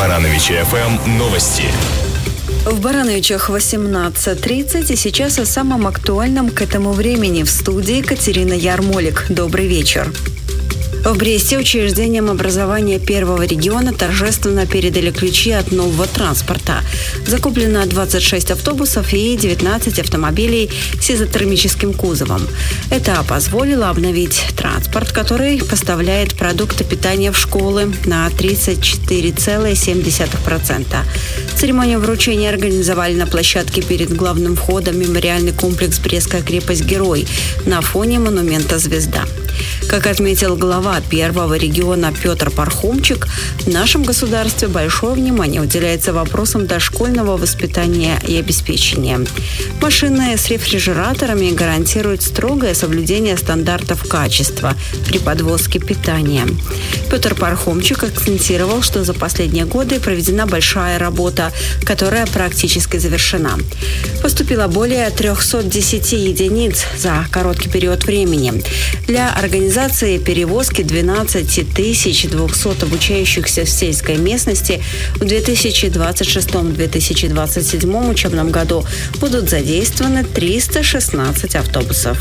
Барановичи ФМ новости. В Барановичах 18:30, и сейчас о самом актуальном к этому времени. В студии Катерина Ярмолик. Добрый вечер. В Бресте учреждением образования первого региона торжественно передали ключи от нового транспорта. Закуплено 26 автобусов и 19 автомобилей с изотермическим кузовом. Это позволило обновить транспорт, который поставляет продукты питания в школы на 34,7%. Церемонию вручения организовали на площадке перед главным входом мемориальный комплекс «Брестская крепость-герой» на фоне монумента «Звезда». Как отметил глава первого региона Петр Пархомчик, в нашем государстве большое внимание уделяется вопросам дошкольного воспитания и обеспечения. Машины с рефрижераторами гарантируют строгое соблюдение стандартов качества при подвозке питания. Петр Пархомчик акцентировал, что за последние годы проведена большая работа, которая практически завершена. Поступило более 310 единиц за короткий период времени. Для организации перевозки 12 200 обучающихся в сельской местности в 2026-2027 учебном году будут задействованы 316 автобусов.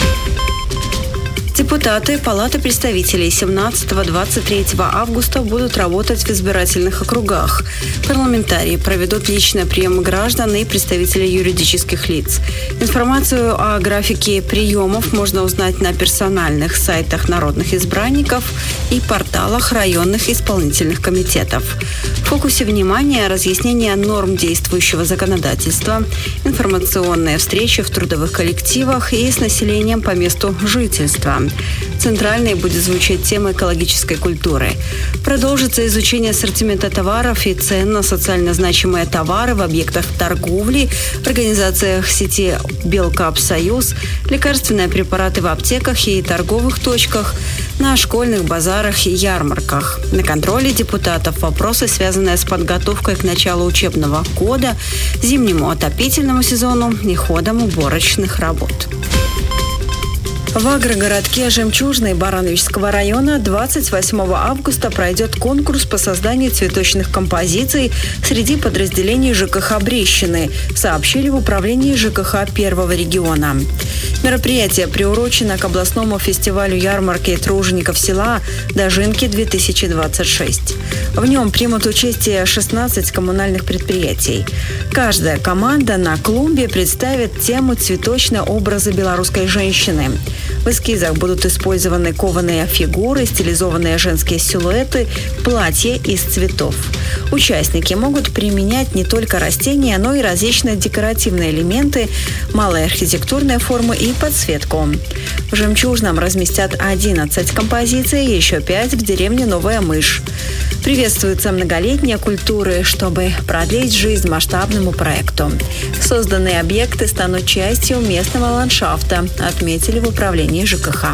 Депутаты Палаты представителей 17-23 августа будут работать в избирательных округах. Парламентарии проведут личный прием граждан и представителей юридических лиц. Информацию о графике приемов можно узнать на персональных сайтах народных избранников и порталах районных исполнительных комитетов. В фокусе внимания разъяснение норм действующего законодательства, информационные встречи в трудовых коллективах и с населением по месту жительства. Центральной будет звучать тема экологической культуры. Продолжится изучение ассортимента товаров и цен на социально значимые товары в объектах торговли, организациях сети «Белкапсоюз», лекарственные препараты в аптеках и торговых точках, на школьных базарах и ярмарках. На контроле депутатов вопросы, связанные с подготовкой к началу учебного года, зимнему отопительному сезону и ходом уборочных работ. В агрогородке Жемчужный Барановичского района 28 августа пройдет конкурс по созданию цветочных композиций среди подразделений ЖКХ Брещины, сообщили в управлении ЖКХ первого региона. Мероприятие приурочено к областному фестивалю ярмарки тружеников села «Дожинки-2026». В нем примут участие 16 коммунальных предприятий. Каждая команда на клумбе представит тему «Цветочные образы белорусской женщины». В эскизах будут использованы кованые фигуры, стилизованные женские силуэты, платья из цветов. Участники могут применять не только растения, но и различные декоративные элементы, малые архитектурные формы и подсветку. В Жемчужном разместят 11 композиций, еще 5 в деревне Новая Мышь. Приветствуются многолетние культуры, чтобы продлить жизнь масштабному проекту. Созданные объекты станут частью местного ландшафта, отметили в управлении ЖКХ.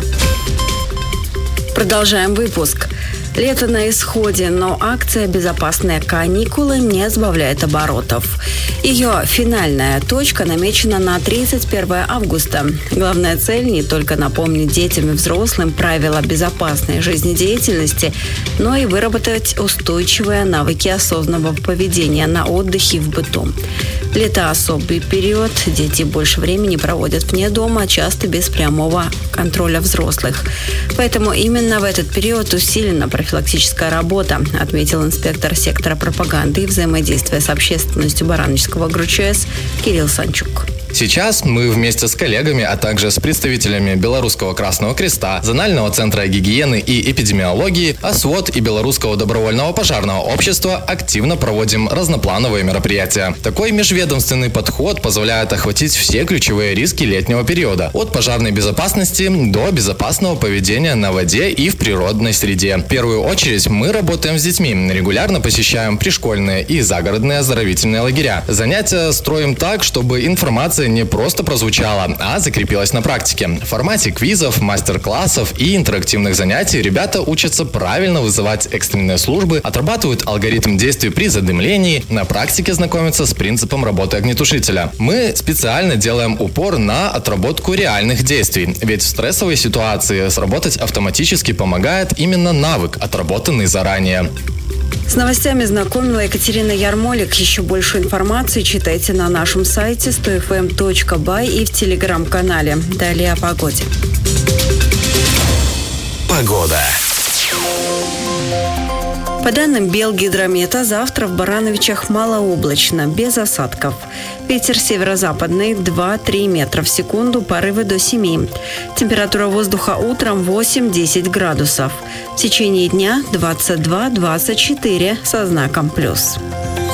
Продолжаем выпуск. Лето на исходе, но акция «Безопасные каникулы» не сбавляет оборотов. Ее финальная точка намечена на 31 августа. Главная цель – не только напомнить детям и взрослым правила безопасной жизнедеятельности, но и выработать устойчивые навыки осознанного поведения на отдыхе и в быту. Лето – особый период. Дети больше времени проводят вне дома, часто без прямого контроля взрослых. Поэтому именно в этот период усилена профилактическая работа, отметил инспектор сектора пропаганды и взаимодействия с общественностью Барановичского ГРУЧС Кирилл Санчук. Сейчас мы вместе с коллегами, а также с представителями Белорусского Красного Креста, Зонального центра гигиены и эпидемиологии, ОСВОД и Белорусского добровольного пожарного общества активно проводим разноплановые мероприятия. Такой межведомственный подход позволяет охватить все ключевые риски летнего периода, от пожарной безопасности до безопасного поведения на воде и в природной среде. В первую очередь мы работаем с детьми, регулярно посещаем пришкольные и загородные оздоровительные лагеря. Занятия строим так, чтобы информация не просто прозвучала, а закрепилась на практике. В формате квизов, мастер-классов и интерактивных занятий ребята учатся правильно вызывать экстренные службы, отрабатывают алгоритм действий при задымлении, на практике знакомятся с принципом работы огнетушителя. Мы специально делаем упор на отработку реальных действий, ведь в стрессовой ситуации сработать автоматически помогает именно навык, отработанный заранее. С новостями знакомила Екатерина Ярмолик. Еще больше информации читайте на нашем сайте 100fm.by и в телеграм-канале. Далее о погоде. Погода. По данным Белгидромета, завтра в Барановичах малооблачно, без осадков. Ветер северо-западный 2-3 метра в секунду, порывы до 7. Температура воздуха утром 8-10 градусов. В течение дня 22-24 со знаком плюс.